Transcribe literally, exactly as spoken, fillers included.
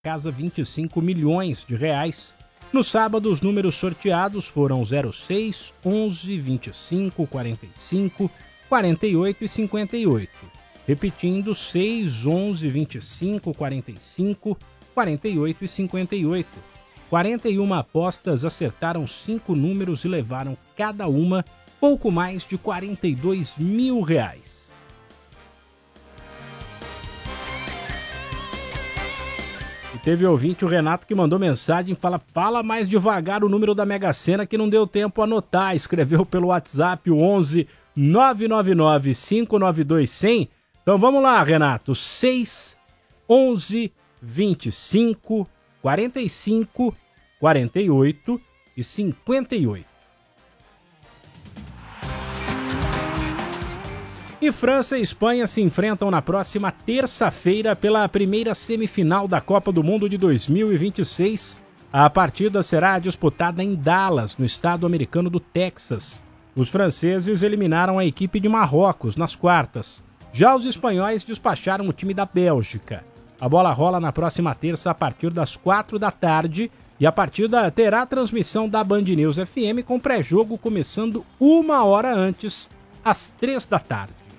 casa vinte e cinco milhões de reais. No sábado, os números sorteados foram zero seis, onze, vinte e cinco, quarenta e cinco, quarenta e oito e cinquenta e oito. Repetindo, seis, onze, vinte e cinco, quarenta e cinco, quarenta e oito e cinquenta e oito. quarenta e uma apostas acertaram cinco números e levaram cada uma pouco mais de quarenta e dois mil reais. E teve ouvinte, o Renato, que mandou mensagem, fala, fala mais devagar o número da Mega Sena que não deu tempo a anotar. Escreveu pelo WhatsApp o onze, nove nove nove, cinco nove dois, cem. Então vamos lá, Renato. seis, onze, vinte e cinco, quarenta e cinco, quarenta e oito e cinquenta e oito. E França e Espanha se enfrentam na próxima terça-feira pela primeira semifinal da Copa do Mundo de dois mil e vinte e seis. A partida será disputada em Dallas, no estado americano do Texas. Os franceses eliminaram a equipe de Marrocos nas quartas. Já os espanhóis despacharam o time da Bélgica. A bola rola na próxima terça a partir das quatro da tarde e a partida terá transmissão da Band News F M com pré-jogo começando uma hora antes, às três da tarde.